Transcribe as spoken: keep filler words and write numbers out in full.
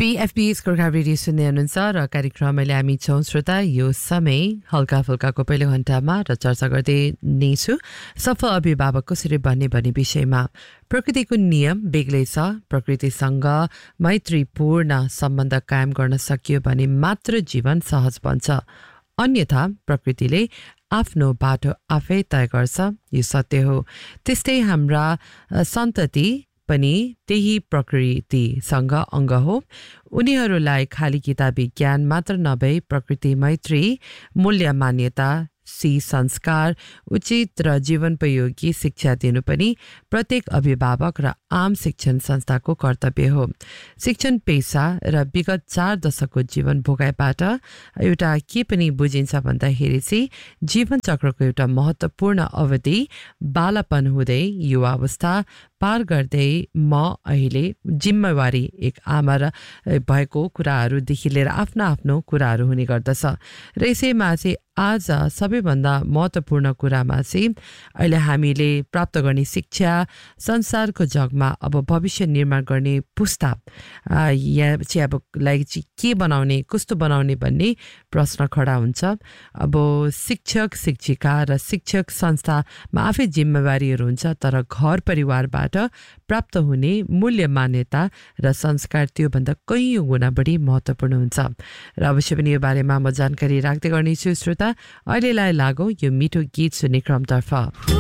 बीएफबीएस Gorkha radio सुन्ने हुनुहुन्छ र कार्यक्रममा हामी छौँ श्रोता यो समय हल्का फुल्काको पहिलो घण्टामा र चर्चा गर्दै नै छु सफल अभिभावक कसरी बन्ने भन्ने विषयमा। प्रकृतिको नियम बेग्लै छ। प्रकृतिसँग मैत्रीपूर्ण सम्बन्ध कायम गर्न सकियो भने मात्र जीवन सहज बन्छ, अन्यथा प्रकृतिले आफ्नो बाटो आफै तय गर्छ, यो सत्य हो। त्यस्तै हाम्रा सन्तति पनि त्यही प्रकृतिसँग अङ्ग हो। उनीहरूलाई खाली किताबी ज्ञान मात्र नभई प्रकृति मैत्री, मूल्य मान्यता, सी संस्कार, उचित र जीवनोपयोगी शिक्षा दिनु पनि प्रत्येक अभिभावक र आम शिक्षण संस्थाको कर्तव्य हो। शिक्षण पेशा र विगत चार दशकको जीवन भोगाइबाट एउटा के पनि बुझिन्छ भन्दाखेरि चाहिँ जीवन चक्रको एउटा महत्त्वपूर्ण अवधि बालापन हुँदै युवावस्था पार गर्दै म अहिले जिम्मेवारी एक आमा र भएको कुराहरूदेखि लिएर आफ्नो आफ्नो कुराहरू हुने गर्दछ र यसैमा चाहिँ आज सबैभन्दा महत्त्वपूर्ण कुरामा चाहिँ अहिले हामीले प्राप्त गर्ने शिक्षा संसारको जगमा अब भविष्य निर्माण गर्ने पुस्ता यहाँ चाहिँ अब लागि चाहिँ के बनाउने, कस्तो बनाउने भन्ने प्रश्न खडा हुन्छ। अब शिक्षक शिक्षिका र शिक्षक संस्थामा आफै जिम्मेवारीहरू हुन्छ, तर घर परिवारबाट प्राप्त हुने मूल्य मान्यता र संस्कार त्योभन्दा कैयौँ गुणा बढी महत्त्वपूर्ण हुन्छ र अवश्य पनि यो बारेमा म जानकारी राख्दै गर्नेछु। श्रोता, अहिलेलाई लागौँ यो मिठो गीत सुन्ने क्रमतर्फ।